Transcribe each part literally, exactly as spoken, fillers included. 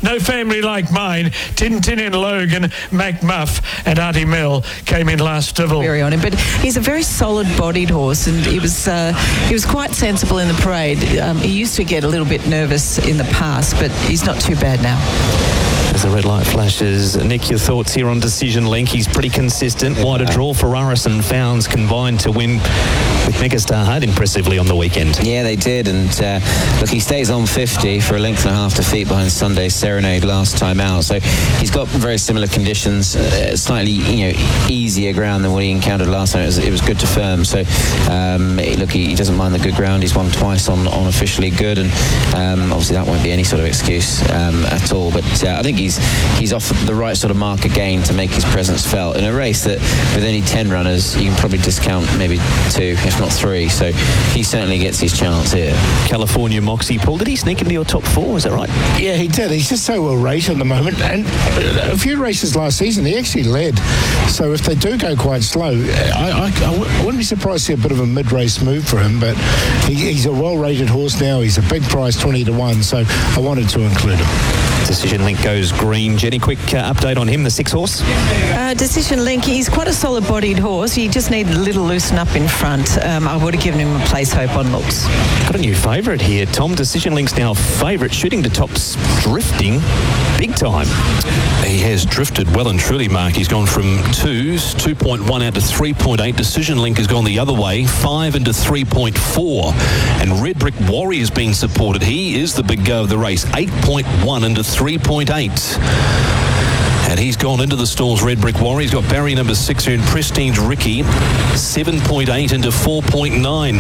No Family Like Mine, Tintin and Logan, MacMuff and Auntie Mel came in last of all. Very on him, but he's a very solid-bodied horse, and he was uh, he was quite sensible in the parade. Um, he used to get a little bit nervous in the past, but he's not too bad now. As the red light flashes, Nick, your thoughts here on Decision Link? He's pretty consistent. Wider draw for Araris and Founds combined to win with Megastar Hard impressively on the weekend. Yeah, they did, and uh, look, he stays on fifty for a length and a half defeat behind Sunday Serenade last time out, so he's got very similar conditions, uh, slightly you know easier ground than what he encountered last time. It was, it was good to firm, so um, look, he, he doesn't mind the good ground. He's won twice on, on officially good, and um, obviously that won't be any sort of excuse um, at all, but uh, I think he's he's off the right sort of mark again to make his presence felt in a race that with only ten runners you can probably discount maybe two, if not three, so he certainly gets his chance here. California Moxie, Paul, did he sneak into your top four, is that right? Yeah, he did. He's just so well rated at the moment, and a few races last season he actually led, so if they do go quite slow, I, I, I wouldn't be surprised to see a bit of a mid-race move for him, but he, he's a well-rated horse now. He's a big price, twenty to one, so I wanted to include him. Decision Link goes green. Jenny, quick uh, update on him, the six horse? Uh, Decision Link, he's quite a solid-bodied horse. He just needed a little loosen up in front. Um, I would have given him a place hope on looks. Got a new favourite here, Tom. Decision Link's now favourite, shooting to tops, drifting big time. He has drifted well and truly, Mark. He's gone from twos, two point one out to three point eight. Decision Link has gone the other way, five into three point four. And Red Brick Warrior's been supported. He is the big go of the race, eight point one into three point eight. And he's gone into the stalls, Red Brick Warrior. He's got barrier number six here in Prestige Ricky, seven point eight into four point nine.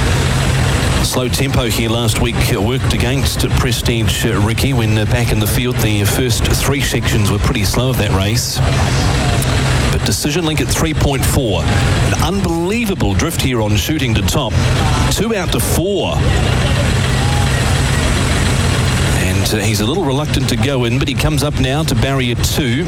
Slow tempo here last week uh, worked against Prestige uh, Ricky when uh, back in the field. The first three sections were pretty slow of that race. But Decision Link at three point four. An unbelievable drift here on shooting to top. Two out to four. And uh, he's a little reluctant to go in, but he comes up now to barrier two.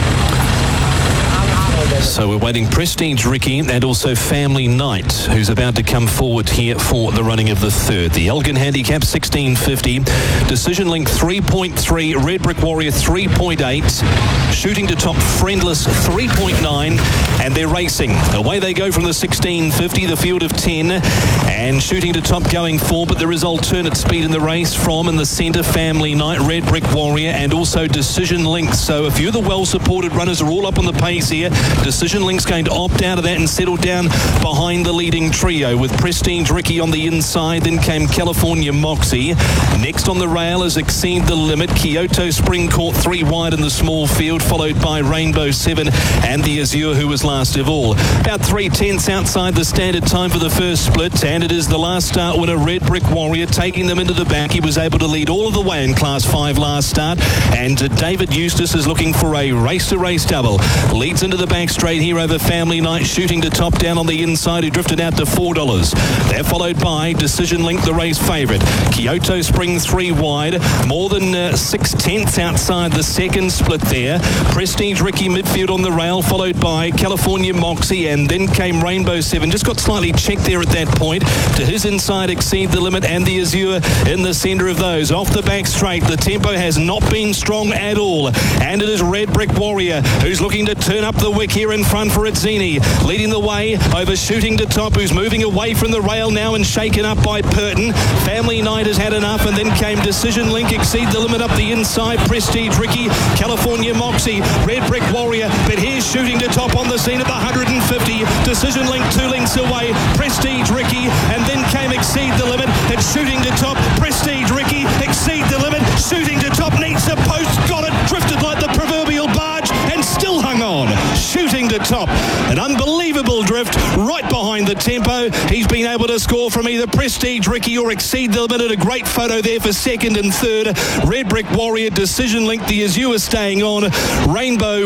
So we're waiting Prestige Ricky and also Family Knight, who's about to come forward here for the running of the third. The Elgin Handicap sixteen fifty, Decision Link three point three, Red Brick Warrior three point eight, shooting to top Friendless three point nine, and they're racing. Away they go from the sixteen fifty, the field of ten, and shooting to top going four, but there is alternate speed in the race from in the centre, Family Knight, Red Brick Warrior, and also Decision Link. So a few of the well-supported runners are all up on the pace here. Decision Link's going to opt out of that and settle down behind the leading trio with Prestige Ricky on the inside. Then came California Moxie. Next on the rail is Exceed the Limit. Kyoto Spring caught three wide in the small field, followed by Rainbow Seven and the Azure, who was last of all. About three tenths outside the standard time for the first split, and it is the last start winner, Red Brick Warrior, taking them into the back. He was able to lead all of the way in Class five last start, and uh, David Eustace is looking for a race-to-race double. Leads into the back straight here over Family Knight, shooting to top down on the inside, who drifted out to four dollars. They're followed by Decision Link, the race favourite. Kyoto Spring three wide, more than uh, six tenths outside the second split there. Prestige Ricky midfield on the rail, followed by California Moxie, and then came Rainbow Seven. Just got slightly checked there at that point. To his inside, Exceed the Limit and the Azure in the centre of those. Off the back straight, the tempo has not been strong at all, and it is Red Brick Warrior who's looking to turn up the wick here in front for Itzini, leading the way over shooting to top, who's moving away from the rail now and shaken up by Purton. Family Knight has had enough, and then came Decision Link, Exceed the Limit up the inside, Prestige Ricky, California Moxie, Red Brick Warrior, but here's shooting to top on the scene at the one hundred fifty. Decision Link two lengths away, Prestige Ricky, and then came Exceed the Limit, and shooting to top, Prestige Ricky, Exceed the Limit, shooting to top, needs the post, got it, drifted like the proverbial barge, and still hung on. Shooting to top, an unbelievable drift right behind the tempo. He's been able to score from either Prestige Ricky or Exceed the Limit. A great photo there for second and third. Red Brick Warrior, Decision Link, the Azure staying on. Rainbow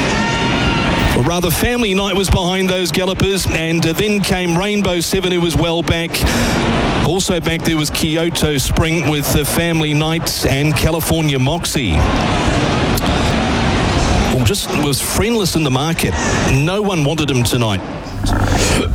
uh, or rather Family Knight was behind those gallopers, and uh, then came Rainbow Seven, who was well back. Also back there was Kyoto Spring with uh, Family Knight and California Moxie. Well, just was friendless in the market. No one wanted him tonight.